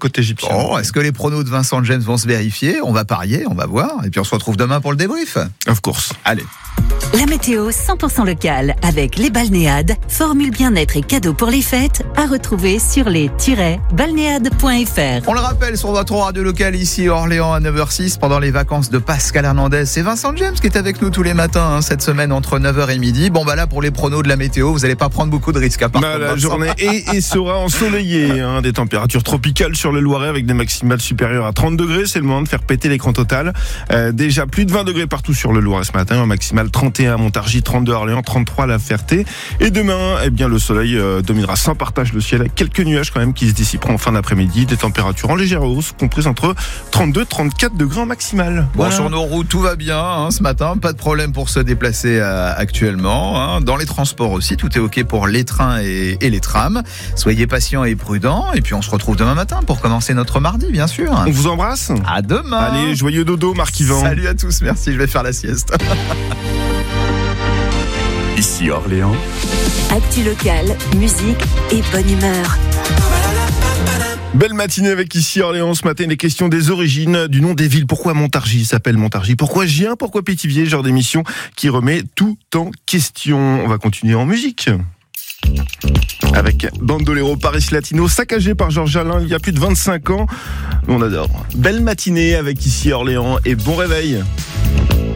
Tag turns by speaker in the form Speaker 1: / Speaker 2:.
Speaker 1: côte égyptienne.
Speaker 2: Bon, est-ce que les pronos de Vincent James vont se vérifier? On va parier, on va voir. Et puis on se retrouve demain pour le débrief.
Speaker 1: Of course.
Speaker 2: Allez.
Speaker 3: La météo 100% locale avec les Balnéades, formule bien-être et cadeaux pour les fêtes à retrouver sur les-balnéades.fr.
Speaker 2: On le rappelle sur votre radio locale ici à Orléans à 9h06 pendant les vacances de Pascal Hernandez. C'est Vincent James qui est avec nous tous les matins cette semaine entre 9h et midi. Bon là pour les pronos de la météo, vous n'allez pas prendre beaucoup de risques à part.
Speaker 1: La journée et sera ensoleillée, des températures tropicales sur le Loiret avec des maximales supérieures à 30 degrés. C'est le moment de faire péter l'écran total. Déjà plus de 20 degrés partout sur le Loiret ce matin, un maximal 31 à Montargis, 32 à Orléans, 33 à La Ferté. Et demain, le soleil dominera sans partage le ciel avec quelques nuages quand même qui se dissiperont en fin d'après-midi. Des températures en légère hausse, comprises entre 32 et 34 degrés en maximal.
Speaker 2: Bon, sur nos routes, tout va bien ce matin. Pas de problème pour se déplacer actuellement. Dans les transports aussi, tout est OK pour les trains et les trams. Soyez patients et prudents. Et puis, on se retrouve demain matin pour commencer notre mardi, bien sûr.
Speaker 1: On vous embrasse.
Speaker 2: À demain.
Speaker 1: Allez, joyeux dodo, Marc-Yvan.
Speaker 2: Salut à tous, merci. Je vais faire la sieste.
Speaker 4: Ici Orléans.
Speaker 3: Actu locale, musique et bonne humeur.
Speaker 1: Belle matinée avec ici Orléans. Ce matin, les questions des origines du nom des villes. Pourquoi Montargis s'appelle Montargis? Pourquoi Gien? Pourquoi Pithiviers? Genre d'émission qui remet tout en question. On va continuer en musique. Avec Bandolero Paris Latino, saccagé par Georges Alain il y a plus de 25 ans. On adore. Belle matinée avec ici Orléans et bon réveil.